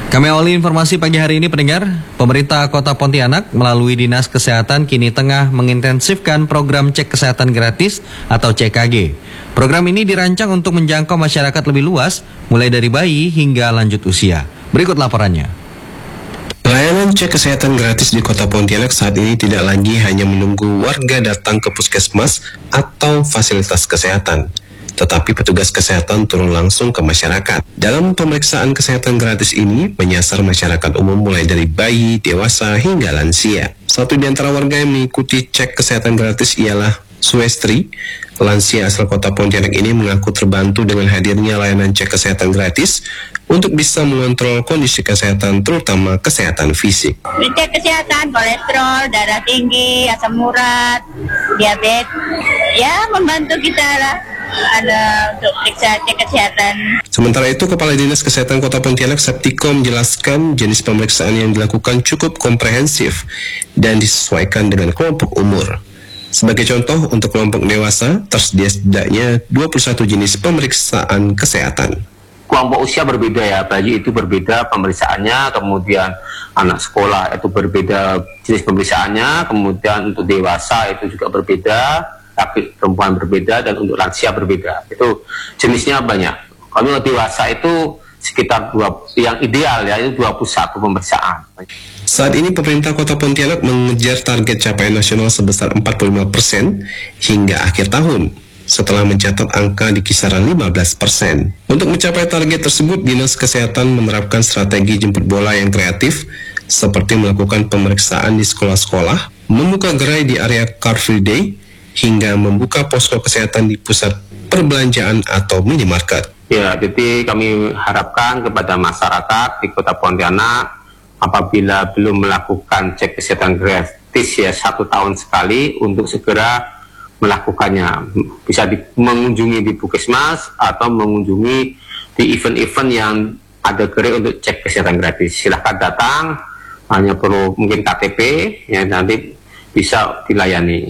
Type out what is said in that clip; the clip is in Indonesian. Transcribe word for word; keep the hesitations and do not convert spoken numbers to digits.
Kami awali informasi pagi hari ini, pendengar. Pemerintah Kota Pontianak melalui Dinas Kesehatan kini tengah mengintensifkan program cek kesehatan gratis atau C K G. Program ini dirancang untuk menjangkau masyarakat lebih luas, mulai dari bayi hingga lanjut usia. Berikut laporannya. Layanan cek kesehatan gratis di Kota Pontianak saat ini tidak lagi hanya menunggu warga datang ke puskesmas atau fasilitas kesehatan, tetapi petugas kesehatan turun langsung ke masyarakat. Dalam pemeriksaan kesehatan gratis ini menyasar masyarakat umum mulai dari bayi, dewasa, hingga lansia. Satu di antara warga yang mengikuti cek kesehatan gratis ialah Suestri. Lansia asal Kota Pontianak ini mengaku terbantu dengan hadirnya layanan cek kesehatan gratis untuk bisa mengontrol kondisi kesehatan, terutama kesehatan fisik. Cek kesehatan, kolesterol, darah tinggi, asam urat, diabetes, ya membantu kita lah. Ada untuk periksa cek kesehatan. Sementara itu, Kepala Dinas Kesehatan Kota Pontianak Septiko menjelaskan jenis pemeriksaan yang dilakukan cukup komprehensif dan disesuaikan dengan kelompok umur. Sebagai contoh, untuk kelompok dewasa tersedia setidaknya dua puluh satu jenis pemeriksaan kesehatan. Kelompok usia berbeda ya, bayi itu berbeda pemeriksaannya, kemudian anak sekolah itu berbeda jenis pemeriksaannya, kemudian untuk dewasa itu juga berbeda, tapi perempuan berbeda, dan untuk lansia berbeda. Itu jenisnya banyak. Kalau dewasa itu sekitar dua, yang ideal ya itu dua puluh satu pemeriksaan. Saat ini pemerintah Kota Pontianak mengejar target capaian nasional sebesar empat puluh lima persen hingga akhir tahun, setelah mencatat angka di kisaran lima belas persen. Untuk mencapai target tersebut, Dinas Kesehatan menerapkan strategi jemput bola yang kreatif, seperti melakukan pemeriksaan di sekolah-sekolah, membuka gerai di area Car Free Day, hingga membuka posko kesehatan di pusat perbelanjaan atau minimarket. Ya, jadi kami harapkan kepada masyarakat di Kota Pontianak, apabila belum melakukan cek kesehatan gratis ya satu tahun sekali, untuk segera melakukannya. Bisa di, mengunjungi di puskesmas atau mengunjungi di event-event yang ada gerai untuk cek kesehatan gratis. Silahkan datang, hanya perlu mungkin K T P, ya nanti bisa dilayani.